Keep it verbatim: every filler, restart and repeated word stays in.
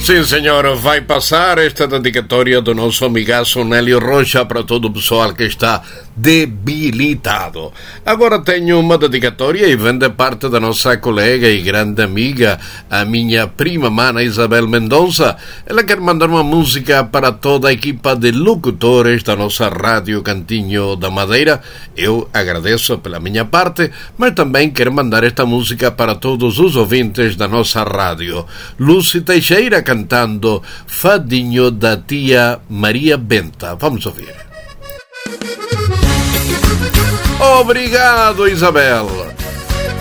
Sim, senhora, vai passar esta dedicatória do nosso amigaço Nélio Rocha para todo o pessoal que está debilitado. Agora tenho uma dedicatória e vem de parte da nossa colega e grande amiga, a minha prima mana Isabel Mendonça. Ela quer mandar uma música para toda a equipa de locutores da nossa Rádio Cantinho da Madeira. Eu agradeço pela minha parte, mas também quero mandar esta música para todos os ouvintes da nossa rádio. Lúcia Teixeira cantando Fadinho da tia Maria Benta. Vamos ouvir. Obrigado, Isabel.